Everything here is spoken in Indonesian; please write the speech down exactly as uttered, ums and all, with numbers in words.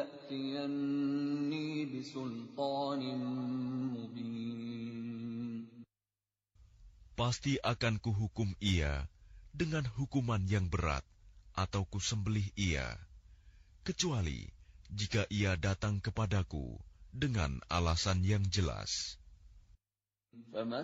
لَيَأْتِيَنِّي بِسُلْطَانٍ مُبِينٍ. Pasti akan kuhukum ia dengan hukuman yang berat, atau kusembelih ia, kecuali jika ia datang kepadaku dengan alasan yang jelas.